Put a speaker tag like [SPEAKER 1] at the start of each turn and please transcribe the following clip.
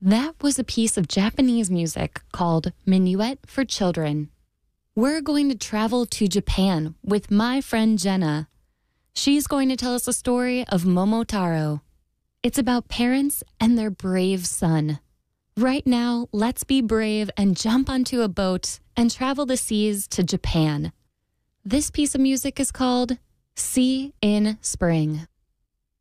[SPEAKER 1] That was a piece of Japanese music called Minuet for Children. We're going to travel to Japan with my friend Jenna. She's going to tell us the story of Momotaro. It's about parents and their brave son. Right now, let's be brave and jump onto a boat and travel the seas to Japan. This piece of music is called Sea in Spring.